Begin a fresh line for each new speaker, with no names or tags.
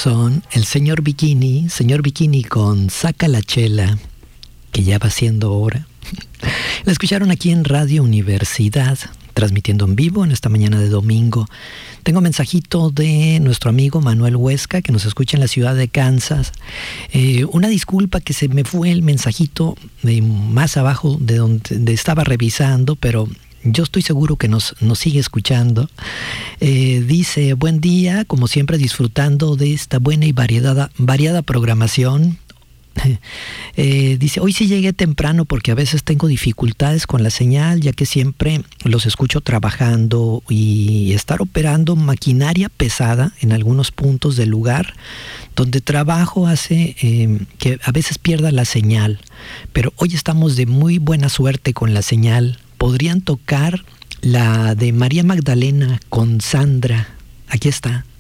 son el señor Bikini con Saca la Chela, que ya va siendo hora. La escucharon aquí en Radio Universidad, transmitiendo en vivo en esta mañana de domingo. Tengo mensajito de nuestro amigo Manuel Huesca, que nos escucha en la ciudad de Kansas. Una disculpa que se me fue el mensajito más abajo de donde estaba revisando, pero yo estoy seguro que nos sigue escuchando. Dice, buen día, como siempre disfrutando de esta buena y variada programación. Dice, hoy sí llegué temprano porque a veces tengo dificultades con la señal, ya que siempre los escucho trabajando y estar operando maquinaria pesada en algunos puntos del lugar donde trabajo hace que a veces pierda la señal, pero hoy estamos de muy buena suerte con la señal. ¿Podrían tocar la de María Magdalena con Sandra? Aquí está.